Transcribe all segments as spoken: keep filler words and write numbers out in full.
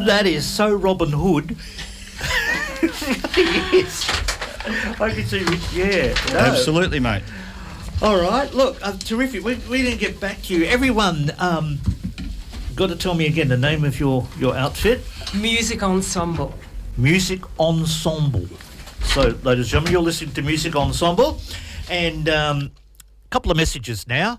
That is so Robin Hood. It really is. I can see, yeah. No. Absolutely, mate. All right, look, uh, terrific. We, we didn't get back to you. Everyone, um, got to tell me again the name of your, your outfit. Music Ensemble. Music Ensemble. So, ladies and gentlemen, you're listening to Music Ensemble. And um, a couple of messages now,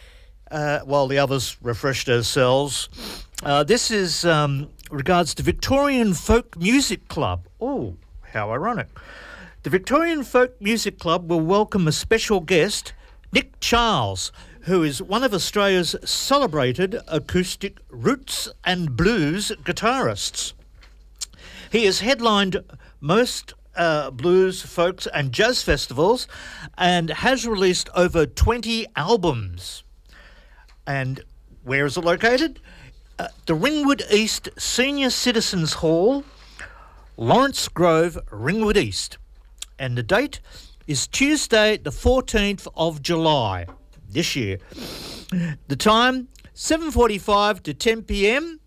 uh, while the others refresh themselves. Uh, this is um, regards to Victorian Folk Music Club. Oh, how ironic. The Victorian Folk Music Club will welcome a special guest, Nick Charles, who is one of Australia's celebrated acoustic roots and blues guitarists. He has headlined most uh, blues, folks and jazz festivals and has released over twenty albums. And where is it located? Uh, the Ringwood East Senior Citizens Hall, Lawrence Grove, Ringwood East. And the date is Tuesday, the fourteenth of July this year. The time, seven forty-five to ten p.m.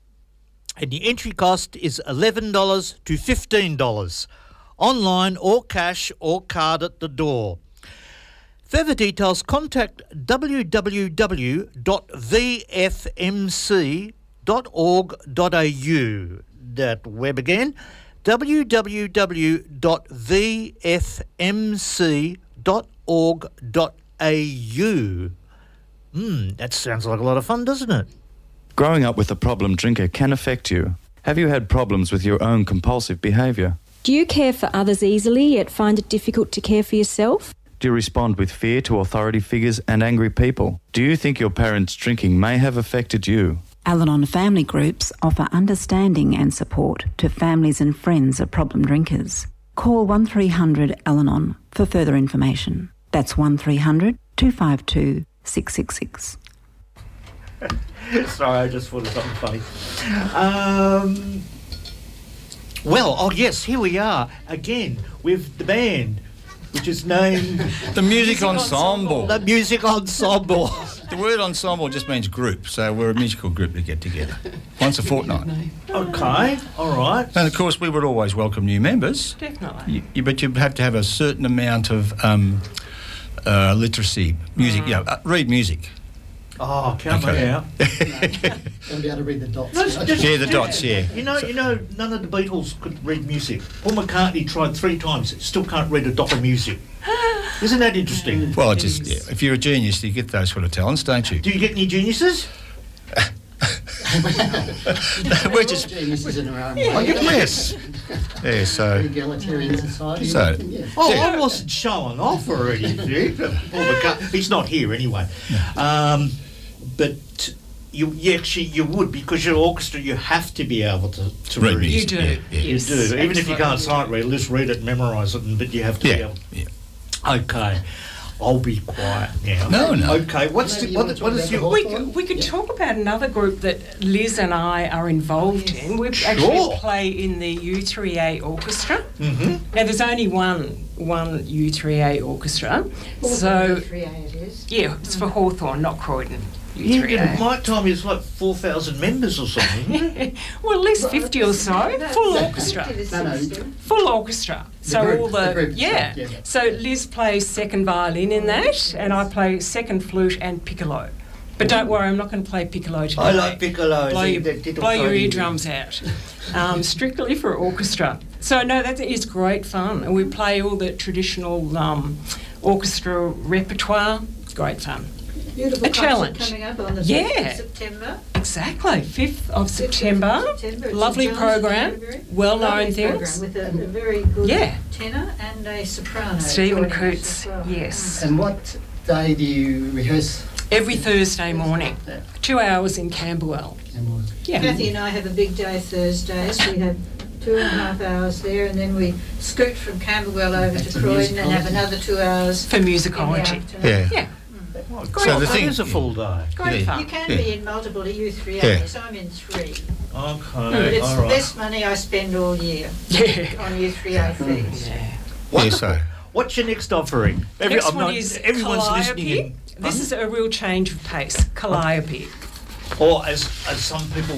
And the entry cost is eleven dollars to fifteen dollars. Online or cash or card at the door. Further details, contact w w w dot v f m c dot org dot a u. That web again, w w w dot v f m c dot org dot a u. Hmm, that sounds like a lot of fun, doesn't it? Growing up with a problem drinker can affect you. Have you had problems with your own compulsive behaviour? Do you care for others easily yet find it difficult to care for yourself? Do you respond with fear to authority figures and angry people? Do you think your parents' drinking may have affected you? Al-Anon family groups offer understanding and support to families and friends of problem drinkers. Call one three hundred Al-Anon for further information. That's one three hundred two five two six six six. Sorry, I just thought of something funny. Um, well, oh yes, here we are again with the band, which is named The Music Ensemble. The Music Ensemble. The word ensemble just means group, so we're a musical group that get together once a fortnight. Okay, all right. And of course, we would always welcome new members. Definitely. You, you, but you have to have a certain amount of um, uh, literacy, music. Mm. You know, uh, read music. Oh, count Okay. me out. I'll be able to read the dots. Just- just- Yeah, the dots, yeah. You know, you know, none of the Beatles could read music. Paul McCartney tried three times, still can't read a dot of music. Isn't that interesting? Well, it's just yeah, if you're a genius, you get those sort of talents, don't you? Do you get any geniuses? We're just geniuses in our own oh, way. yes. Yeah, so Egalitarian society. So- yeah. Oh, Yeah. I wasn't showing off or anything. Paul McCartney, he's not here anyway. Um, but you, you actually you would, because you're orchestra, you have to be able to, to read read. music. You do. Yeah, yeah. You Yes, do, even if you absolutely. can't sight read, just read it, memorise it, and, but you have to be Yeah, able. yeah. Okay, I'll be quiet now. No, no. Okay, what's Maybe the, you what, want to what talk is about your? the We Hawthorn? could, we could Yeah. talk about another group that Liz and I are involved in. We actually Sure. play in the U three A orchestra. Mm-hmm. Now, there's only one one U three A orchestra, so three A it is. yeah, it's for Hawthorn, not Croydon. Yeah, U three A. yeah, my time is like four thousand members or something. Well, at least fifty or so. No, Full no, orchestra. fifty to No, no. sixty. Full orchestra. So group, all the, the group yeah. itself, yeah. So Liz plays second violin in that, and I play second flute and piccolo. But don't worry, I'm not going to play piccolo today. I like piccolo. Blow, they- your, they did blow your funny. eardrums out. Um, strictly for orchestra. So no, that is great fun, and we play all the traditional um, orchestra repertoire. Great fun. Beautiful A concert challenge. coming up on the Yeah. fifth of September. Exactly, fifth of fifth of September. September. It's Lovely at Johnson program, Library. well-known Lovely things. program with a, a very good Yeah. tenor and a soprano. Stephen joining us Coots, as well. yes. And what day do you rehearse? Every Thursday morning, Yeah. two hours in Camberwell. And Yeah. Kathy and I have a big day Thursdays. We have two and a half hours there, and then we scoot from Camberwell over Back to to Croydon and have musicology. another two hours For in the musicology. afternoon. Yeah. Yeah, Oh, Great. so the that thing- is a full day. great Yeah. fun. You can Yeah. be in multiple U three A, Yeah. so I'm in three. Okay, But it's all the right. best money I spend all year Yeah. on U three A fees. Yeah. Yeah, so What's your next offering? Every- Next I'm one not- is everyone's listening Calliope. in. This is a real change of pace. Calliope. Or as as some people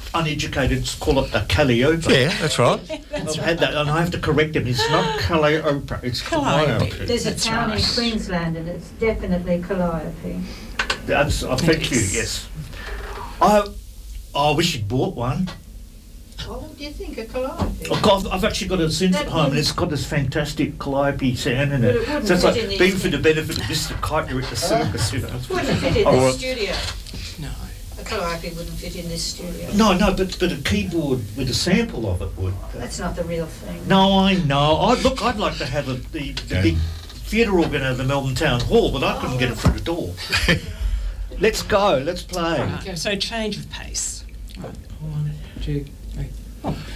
uneducated call it a Calliope. Yeah, that's right. I've had that, and I have to correct him. It's not Calliope, it's Calliope. Calliope. There's a That's town right. in Queensland and it's definitely Calliope. That's, I thank you, Yes. yes. I, I wish you'd bought one. Oh, what do you think of Calliope? I've, got, I've actually got a synth That at home, and means- it's got this fantastic Calliope sound in But it. it wouldn't So it's fit like in the- being for the benefit of Mister Kite, you're at the circus, you know. Wouldn't fit in Oh, this well- studio. No. A Calliope wouldn't fit in this studio. No, no, but but a keyboard with a sample of it would. That's not the real thing. No, I know. I look, I'd like to have a, the, the Yeah. big theatre organ over the Melbourne Town Hall, but I couldn't get it through the door. Let's go. Let's play. Okay, so change of pace. Right, one, two, three, four.